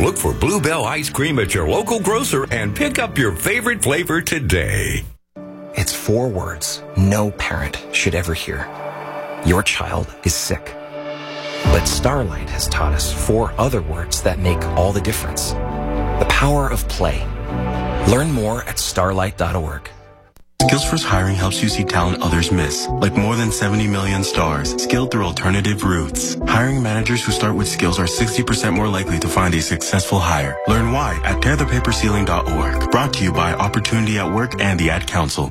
Look for Bluebell ice cream at your local grocer and pick up your favorite flavor today. It's 4 words no parent should ever hear. Your child is sick. But Starlight has taught us 4 other words that make all the difference. The power of play. Learn more at starlight.org. Skills First Hiring helps you see talent others miss, like more than 70 million stars, skilled through alternative routes. Hiring managers who start with skills are 60% more likely to find a successful hire. Learn why at tearthepaperceiling.org. Brought to you by Opportunity at Work and the Ad Council.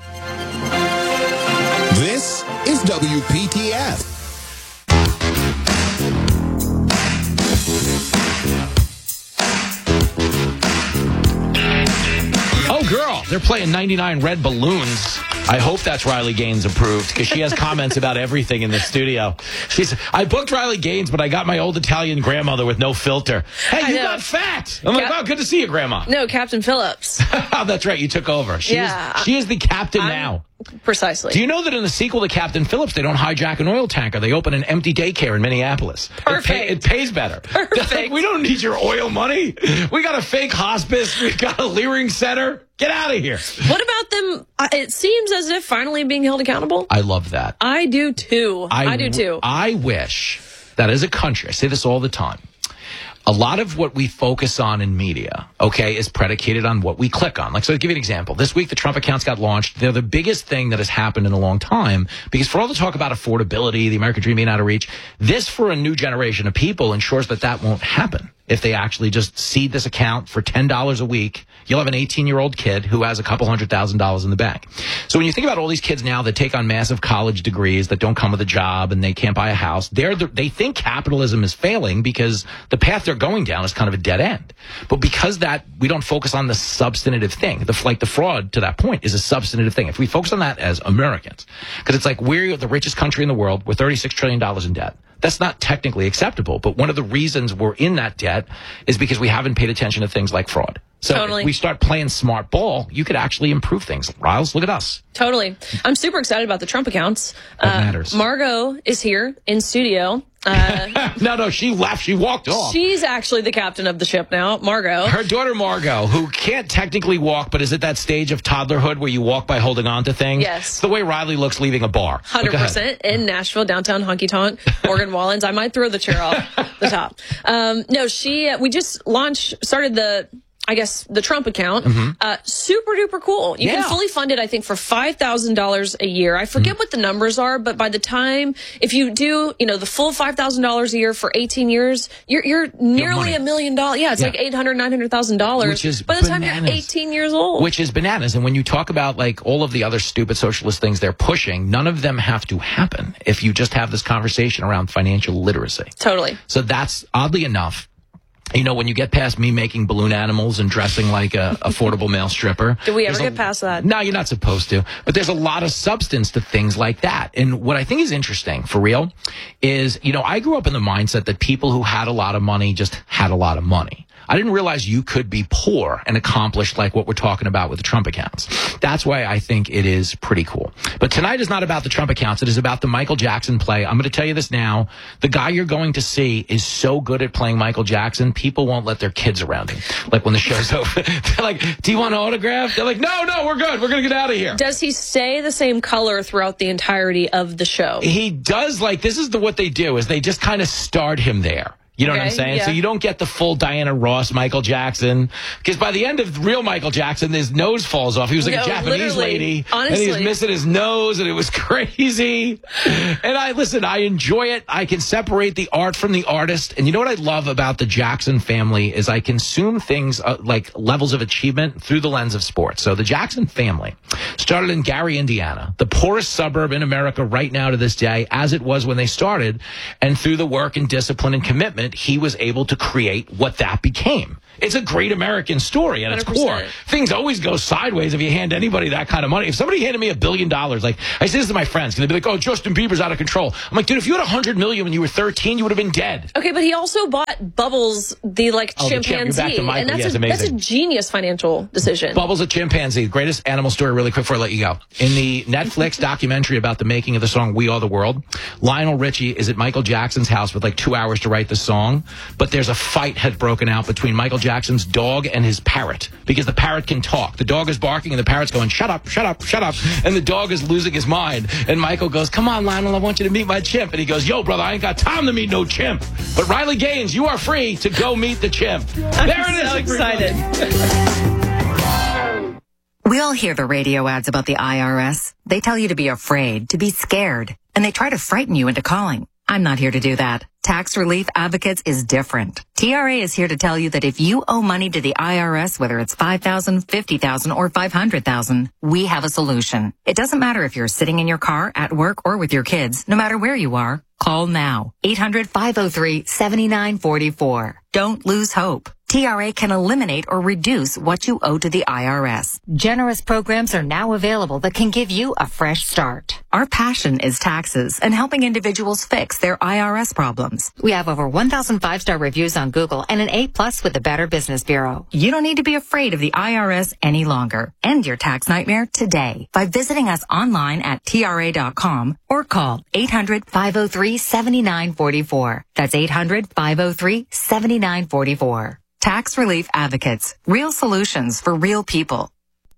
This is WPTF. Oh, girl, they're playing 99 Red Balloons. I hope that's Riley Gaines approved because she has comments about everything in the studio. I booked Riley Gaines, but I got my old Italian grandmother with no filter. Hey, you got fat. I'm like, oh, good to see you, Grandma. No, Captain Phillips. That's right. You took over. She is the captain now. Precisely. Do you know that in the sequel to Captain Phillips, they don't hijack an oil tanker. They open an empty daycare in Minneapolis. Perfect. It pays better. Perfect. Like, we don't need your oil money. We got a fake hospice. We got a Leering Center. Get out of here. What about them? It seems as if finally being held accountable. I love that. I do too. I do too. I wish that as a country, I say this all the time, a lot of what we focus on in media, okay, is predicated on what we click on. Like, so to give you an example, this week the Trump accounts got launched. They're the biggest thing that has happened in a long time because for all the talk about affordability, the American dream being out of reach, this for a new generation of people ensures that that won't happen. If they actually just seed this account for $10 a week, you'll have an 18-year-old kid who has a couple $100,000 in the bank. So when you think about all these kids now that take on massive college degrees that don't come with a job and they can't buy a house, they think capitalism is failing because the path they're going down is kind of a dead end. But because that we don't focus on the substantive thing, the fraud to that point is a substantive thing. If we focus on that as Americans, because it's like we're the richest country in the world, we're $36 trillion in debt. That's not technically acceptable, but one of the reasons we're in that debt is because we haven't paid attention to things like fraud. So totally. If we start playing smart ball, you could actually improve things. Riles, look at us. Totally. I'm super excited about the Trump accounts. That matters. Margot is here in studio. No, she left. She walked off. She's actually the captain of the ship now, Margot. Her daughter, Margot, who can't technically walk, but is at that stage of toddlerhood where you walk by holding on to things. Yes. It's the way Riley looks leaving a bar. 100% in Nashville, downtown honky tonk, Morgan Wallens. I might throw the chair off the top. No, we just started the Trump account. Super duper cool. You can fully fund it, I think, for $5,000 a year. I forget what the numbers are, but by the time, if you do, the full $5,000 a year for 18 years, you're nearly $1 million. Yeah, it's like $800,000, $900,000. Which is by the time you're 18 years old. Which is bananas. And when you talk about like all of the other stupid socialist things they're pushing, none of them have to happen if you just have this conversation around financial literacy. Totally. So that's, oddly enough, when you get past me making balloon animals and dressing like a affordable male stripper. Did we ever get past that? No, you're not supposed to. But there's a lot of substance to things like that. And what I think is interesting, for real, is, I grew up in the mindset that people who had a lot of money just had a lot of money. I didn't realize you could be poor and accomplish like what we're talking about with the Trump accounts. That's why I think it is pretty cool. But tonight is not about the Trump accounts. It is about the Michael Jackson play. I'm going to tell you this now. The guy you're going to see is so good at playing Michael Jackson, people won't let their kids around him. Like when the show's over, they're like, do you want an autograph? They're like, no, we're good. We're going to get out of here. Does he stay the same color throughout the entirety of the show? He does. This is what they do is they just kind of start him there. You know what I'm saying? Yeah. So you don't get the full Diana Ross Michael Jackson. Because by the end of real Michael Jackson, his nose falls off. He was like a Japanese lady. Honestly. And he was missing his nose, and it was crazy. And I enjoy it. I can separate the art from the artist. And you know what I love about the Jackson family is I consume things like levels of achievement through the lens of sports. So the Jackson family started in Gary, Indiana, the poorest suburb in America right now to this day, as it was when they started. And through the work and discipline and commitment, he was able to create what that became. It's a great American story at its 100%. core. Things always go sideways if you hand anybody that kind of money. If somebody handed me $1 billion, like I say this to my friends, and they'd be like, oh, Justin Bieber's out of control. I'm like, dude, if you had $100 million when you were 13, you would have been dead. Okay, but he also bought Bubbles, the chimpanzee. And that's a genius financial decision. Bubbles a chimpanzee. Greatest animal story really quick before I let you go. In the Netflix documentary about the making of the song We Are the World, Lionel Richie is at Michael Jackson's house with like 2 hours to write the song. song, but there's a fight had broken out between Michael Jackson's dog and his parrot because the parrot can talk. The dog is barking and the parrot's going, shut up, shut up, shut up. And the dog is losing his mind. And Michael goes, come on, Lionel, I want you to meet my chimp. And he goes, yo, brother, I ain't got time to meet no chimp. But Riley Gaines, you are free to go meet the chimp. There it is. So excited. We all hear the radio ads about the IRS. They tell you to be afraid, to be scared, and they try to frighten you into calling. I'm not here to do that. Tax Relief Advocates is different. TRA is here to tell you that if you owe money to the IRS, whether it's $5,000, $50,000, or $500,000, we have a solution. It doesn't matter if you're sitting in your car, at work, or with your kids. No matter where you are, call now. 800-503-7944. Don't lose hope. TRA can eliminate or reduce what you owe to the IRS. Generous programs are now available that can give you a fresh start. Our passion is taxes and helping individuals fix their IRS problems. We have over 1,000 5-star reviews on Google and an A+ with the Better Business Bureau. You don't need to be afraid of the IRS any longer. End your tax nightmare today by visiting us online at TRA.com or call 800-503-7944. That's 800-503-7944. Tax Relief Advocates. Real solutions for real people.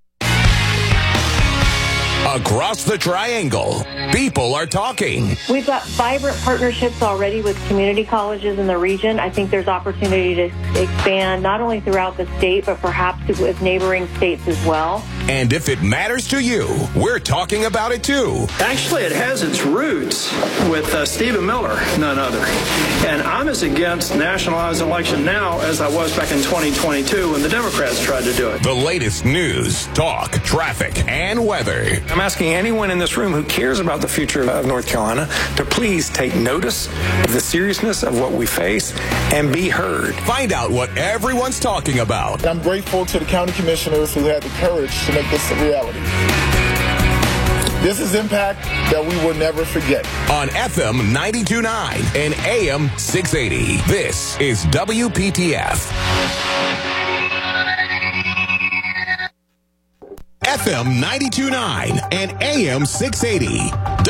Across the Triangle, people are talking. We've got vibrant partnerships already with community colleges in the region. I think there's opportunity to expand not only throughout the state, but perhaps with neighboring states as well. And if it matters to you, we're talking about it too. Actually, it has its roots with Stephen Miller, none other. And I'm as against nationalized election now as I was back in 2022 when the Democrats tried to do it. The latest news, talk, traffic, and weather. I'm asking anyone in this room who cares about the future of North Carolina to please take notice of the seriousness of what we face and be heard. Find out what everyone's talking about. I'm grateful to the county commissioners who had the courage to make this a reality. This is impact that we will never forget. On FM 92.9 and AM 680, this is WPTF. FM 92.9 and AM 680.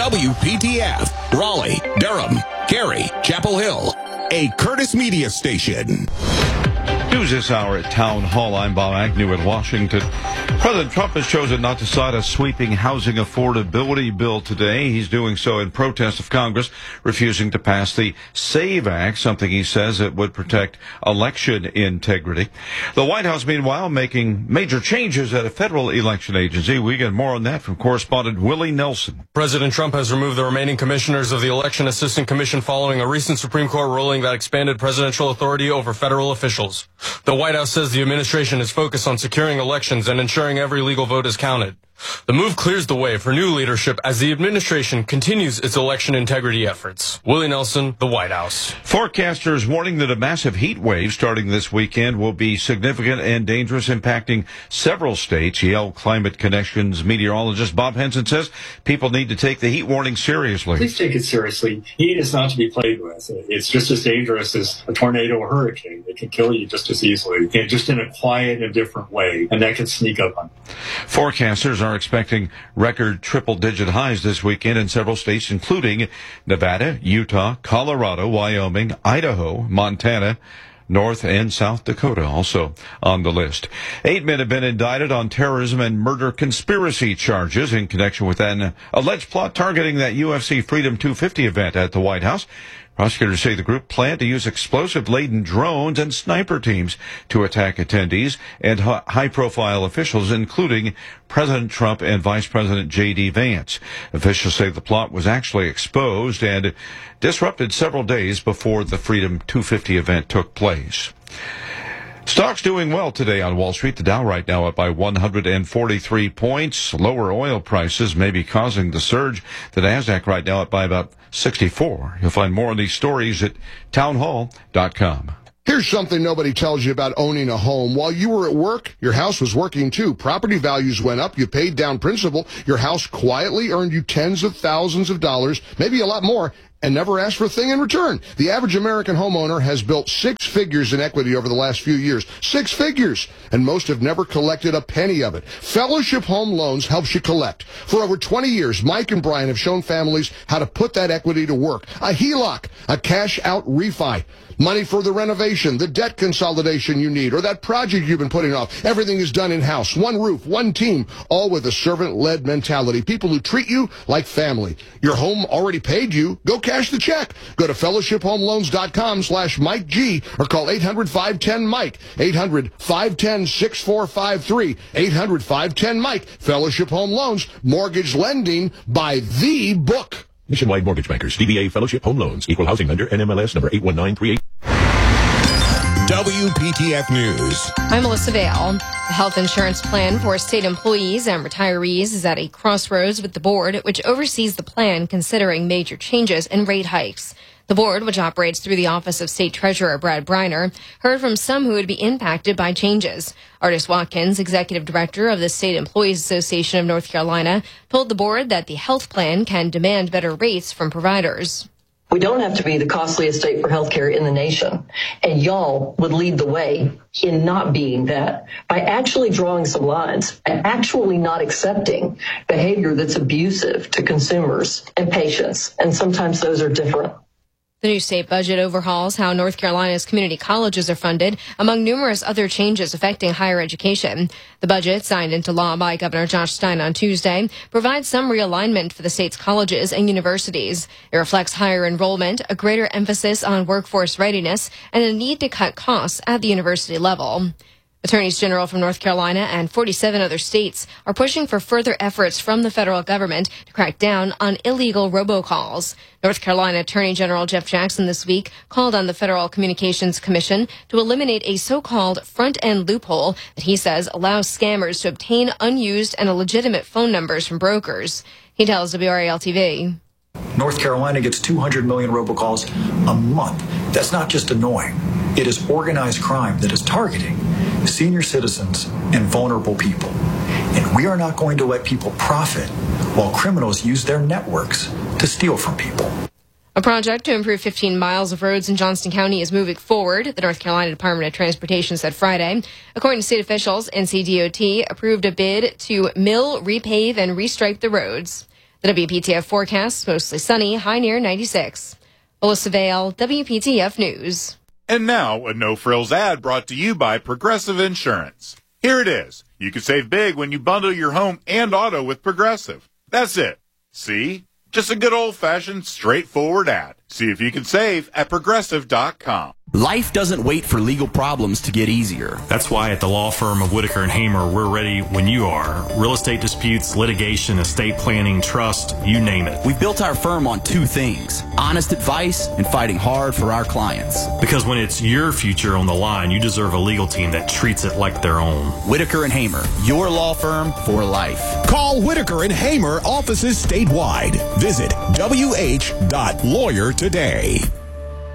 WPTF. Raleigh, Durham, Cary, Chapel Hill. A Curtis Media station. News this hour at Town Hall. I'm Bob Agnew at Washington. President Trump has chosen not to sign a sweeping housing affordability bill today. He's doing so in protest of Congress refusing to pass the SAVE Act, something he says it would protect election integrity. The White House, meanwhile, making major changes at a federal election agency. We get more on that from correspondent Willie Nelson. President Trump has removed the remaining commissioners of the Election Assistance Commission following a recent Supreme Court ruling that expanded presidential authority over federal officials. The White House says the administration is focused on securing elections and ensuring every legal vote is counted. The move clears the way for new leadership as the administration continues its election integrity efforts. Willie Nelson, the White House. Forecasters warning that a massive heat wave starting this weekend will be significant and dangerous, impacting several states. Yale Climate Connections meteorologist Bob Henson says people need to take the heat warning seriously. Please take it seriously. Heat is not to be played with. It's just as dangerous as a tornado or hurricane. It can kill you just as easily, just in a quiet and different way, and that can sneak up on you. Forecasters are expecting record triple-digit highs this weekend in several states, including Nevada, Utah, Colorado, Wyoming, Idaho, Montana, North and South Dakota also on the list. 8 men have been indicted on terrorism and murder conspiracy charges in connection with an alleged plot targeting that UFC Freedom 250 event at the White House. Prosecutors say the group planned to use explosive-laden drones and sniper teams to attack attendees and high-profile officials, including President Trump and Vice President J.D. Vance. Officials say the plot was actually exposed and disrupted several days before the Freedom 250 event took place. Stocks doing well today on Wall Street. The Dow right now up by 143 points. Lower oil prices may be causing the surge. The Nasdaq right now up by about 64. You'll find more on these stories at townhall.com. Here's something nobody tells you about owning a home. While you were at work, your house was working too. Property values went up. You paid down principal. Your house quietly earned you tens of thousands of dollars, maybe a lot more. and never ask for a thing in return. The average American homeowner has built 6 figures in equity over the last few years. 6 figures! And most have never collected a penny of it. Fellowship Home Loans helps you collect. For over 20 years, Mike and Brian have shown families how to put that equity to work. A HELOC, a cash-out refi. Money for the renovation, the debt consolidation you need, or that project you've been putting off. Everything is done in-house. One roof, one team, all with a servant-led mentality. People who treat you like family. Your home already paid you. Go cash the check. Go to fellowshiphomeloans.com/Mike G or call 800-510-MIKE. 800-510-6453. 800-510-MIKE. Fellowship Home Loans. Mortgage lending by the book. Nationwide Mortgage Bankers, DBA Fellowship Home Loans, Equal Housing Lender, NMLS number 81938. WPTF News. I'm Melissa Vale. The health insurance plan for state employees and retirees is at a crossroads with the board, which oversees the plan considering major changes and rate hikes. The board, which operates through the office of State Treasurer Brad Briner, heard from some who would be impacted by changes. Artis Watkins, executive director of the State Employees Association of North Carolina, told the board that the health plan can demand better rates from providers. We don't have to be the costliest state for healthcare in the nation. And y'all would lead the way in not being that by actually drawing some lines and actually not accepting behavior that's abusive to consumers and patients. And sometimes those are different. The new state budget overhauls how North Carolina's community colleges are funded, among numerous other changes affecting higher education. The budget, signed into law by Governor Josh Stein on Tuesday, provides some realignment for the state's colleges and universities. It reflects higher enrollment, a greater emphasis on workforce readiness, and a need to cut costs at the university level. Attorneys General from North Carolina and 47 other states are pushing for further efforts from the federal government to crack down on illegal robocalls. North Carolina Attorney General Jeff Jackson this week called on the Federal Communications Commission to eliminate a so-called front-end loophole that he says allows scammers to obtain unused and illegitimate phone numbers from brokers. He tells WRAL-TV. North Carolina gets 200 million robocalls a month. That's not just annoying. It is organized crime that is targeting senior citizens and vulnerable people. And we are not going to let people profit while criminals use their networks to steal from people. A project to improve 15 miles of roads in Johnston County is moving forward, the North Carolina Department of Transportation said Friday. According to state officials, NCDOT approved a bid to mill, repave, and restripe the roads. The WPTF forecast, mostly sunny, high near 96. Melissa Vale, WPTF News. And now, a no-frills ad brought to you by Progressive Insurance. Here it is. You can save big when you bundle your home and auto with Progressive. That's it. See? Just a good old-fashioned, straightforward ad. See if you can save at Progressive.com. Life doesn't wait for legal problems to get easier. That's why at the law firm of Whitaker & Hamer, we're ready when you are. Real estate disputes, litigation, estate planning, trust, you name it. We've built our firm on 2 things: honest advice and fighting hard for our clients. Because when it's your future on the line, you deserve a legal team that treats it like their own. Whitaker & Hamer, your law firm for life. Call Whitaker & Hamer, offices statewide. Visit wh.lawyer today.